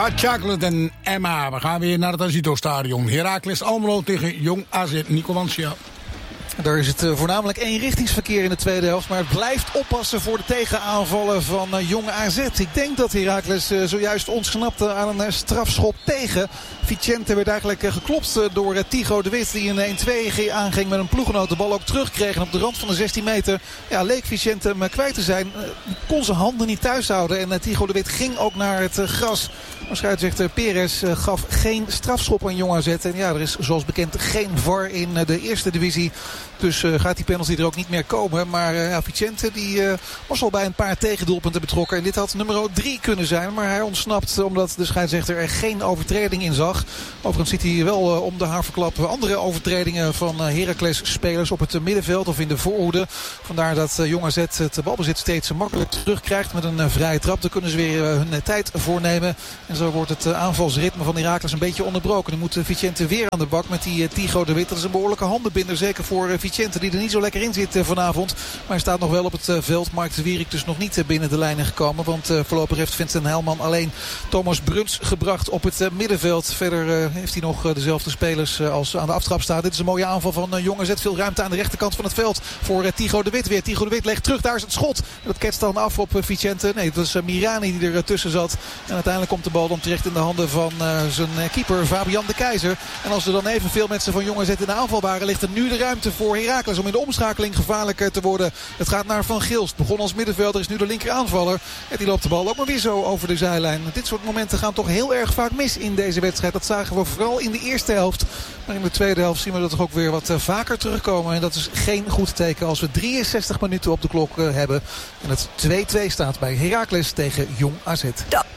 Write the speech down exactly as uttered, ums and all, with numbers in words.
Hot Chocolate en Emma. We gaan weer naar het Azito-stadion. Heracles Almelo tegen Jong A Z. Nico Lancia. Daar is het uh, voornamelijk eenrichtingsverkeer in de tweede helft. Maar het blijft oppassen voor de tegenaanvallen van uh, Jong A Z. Ik denk dat Heracles uh, zojuist ontsnapte aan een uh, strafschop tegen. Vicente werd eigenlijk uh, geklopt uh, door uh, Tigo de Wit. Die een één twee aanging met een ploeggenoot. De bal ook terugkreeg. En op de rand van de zestien meter ja, leek Vicente hem uh, kwijt te zijn. Uh, kon zijn handen niet thuis houden. En uh, Tigo de Wit ging ook naar het uh, gras. Maar scheidsrechter Perez uh, gaf geen strafschop aan Jong A Z. En ja, er is zoals bekend geen V A R in uh, de eerste divisie. Dus uh, gaat die penalty er ook niet meer komen. Maar uh, ja, Vicente die, uh, was al bij een paar tegendoelpunten betrokken. En dit had nummer drie kunnen zijn. Maar hij ontsnapt omdat de scheidsrechter er geen overtreding in zag. Overigens ziet hij wel uh, om de haverklap andere overtredingen van uh, Heracles spelers op het uh, middenveld of in de voorhoede. Vandaar dat uh, Jong A Z het balbezit steeds uh, makkelijk terugkrijgt met een uh, vrije trap. Daar kunnen ze weer uh, hun uh, tijd voornemen. En zo wordt het uh, aanvalsritme van Heracles een beetje onderbroken. Dan moet uh, Vicente weer aan de bak met die uh, Tigo de Wit. Dat is een behoorlijke handenbinder. Zeker voor uh, Vicente die er niet zo lekker in zit uh, vanavond. Maar hij staat nog wel op het uh, veld. Mark de Wierik dus nog niet uh, binnen de lijnen gekomen. Want uh, voorlopig heeft Vincent Heilman alleen Thomas Bruns gebracht op het uh, middenveld. Verder uh, heeft hij nog uh, dezelfde spelers uh, als aan de aftrap staat. Dit is een mooie aanval van uh, Jong A Z. Veel ruimte aan de rechterkant van het veld voor uh, Tigo de Wit weer. Tigo de Wit legt terug. Daar is het schot. Dat ketst dan af op uh, Vicente. Nee, het was uh, Mirani die er uh, tussen zat. En uiteindelijk komt de bal dan terecht in de handen van uh, zijn uh, keeper Fabian de Keizer. En als er dan evenveel mensen van Jong A Z in de aanval waren, ligt er nu de ruimte voor Heracles om in de omschakeling gevaarlijk te worden. Het gaat naar Van Gilst. Begon als middenvelder, is nu de linker aanvaller. En die loopt de bal ook maar weer zo over de zijlijn. Dit soort momenten gaan toch heel erg vaak mis in deze wedstrijd. Dat zagen we vooral in de eerste helft. Maar in de tweede helft zien we dat toch ook weer wat vaker terugkomen. En dat is geen goed teken als we drieënzestig minuten op de klok hebben. En het twee twee staat bij Heracles tegen Jong A Z. Da.